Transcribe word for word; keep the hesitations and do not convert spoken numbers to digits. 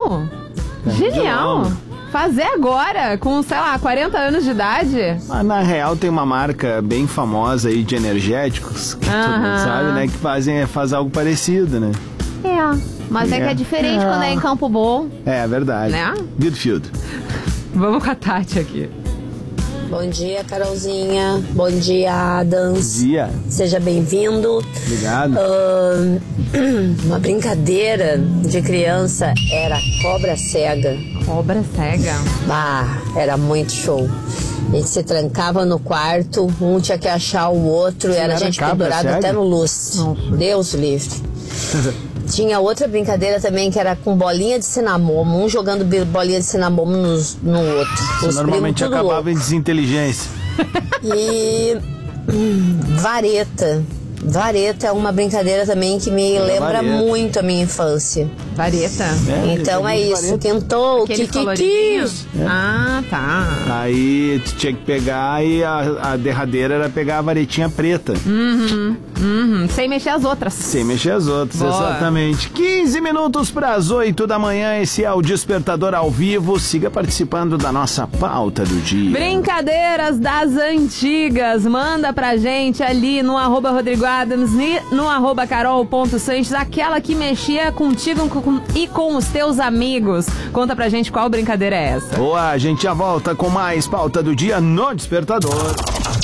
Genial! Genial! Fazer agora, com, sei lá, quarenta anos de idade. Mas na real tem uma marca bem famosa aí de energéticos, que uh-huh. todo mundo sabe, né? Que fazem, faz algo parecido, né? É, mas é, é que é diferente é. quando é em Campo Bom. É, é verdade. Né? Goodfield. Vamos com a Tati aqui. Bom dia, Carolzinha. Bom dia, Adams. Bom dia. Seja bem-vindo. Obrigado. Uh, uma brincadeira de criança era cobra cega. Cobra cega? Ah, era muito show. A gente se trancava no quarto, um tinha que achar o outro, e era a gente pendurado cega? até no luz. Nossa. Deus livre. Tinha outra brincadeira também que era com bolinha de cinamomo, um jogando bolinha de cinamomo no, no outro. Os normalmente acabava louco. Em desinteligência. E hum, vareta. Vareta é uma brincadeira também que me é lembra vareta. muito a minha infância. Vareta? É, então é isso, vareta. Quentou, kikiki. É. Ah, tá. Aí tu tinha que pegar e a, a derradeira era pegar a varetinha preta. Uhum, uhum. Sem mexer as outras. Sem mexer as outras, Boa. exatamente. quinze minutos para as oito da manhã, esse é o Despertador ao vivo. Siga participando da nossa pauta do dia. Brincadeiras das antigas. Manda pra gente ali no arroba Rodrigo Adams e no arroba carol.sanches, aquela que mexia contigo e com os teus amigos. Conta pra gente qual brincadeira é essa. Boa, a gente já volta com mais pauta do dia no Despertador.